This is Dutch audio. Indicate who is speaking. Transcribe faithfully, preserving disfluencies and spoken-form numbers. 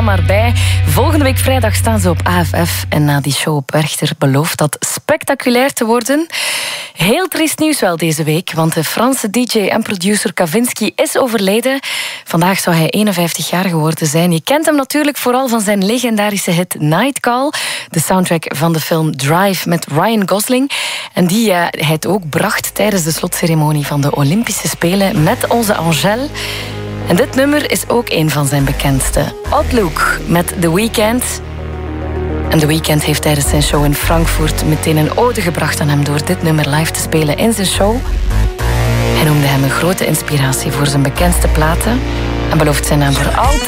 Speaker 1: dan maar bij. Volgende week vrijdag staan ze op A F F. En na die show op Werchter belooft dat spectaculair te worden. Heel triest nieuws wel deze week, want de Franse D J en producer Kavinsky is overleden. Vandaag zou hij eenenvijftig jaar geworden zijn. Je kent hem natuurlijk vooral van zijn legendarische hit Night Call, de soundtrack van de film Drive met Ryan Gosling. En die uh, hij het ook bracht tijdens de slotceremonie van de Olympische Spelen met onze Angèle. En dit nummer is ook een van zijn bekendste. Outlook met The Weeknd. En The Weeknd heeft tijdens zijn show in Frankfurt meteen een ode gebracht aan hem door dit nummer live te spelen in zijn show. Hij noemde hem een grote inspiratie voor zijn bekendste platen en belooft zijn naam voor altijd